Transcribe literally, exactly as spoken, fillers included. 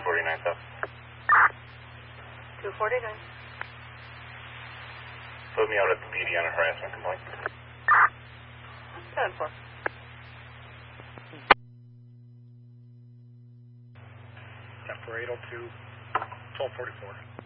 forty-nine South. two forty-nine. Put me out at the P D on a harassment complaint. ten four. ten four eight oh two, twelve forty-four.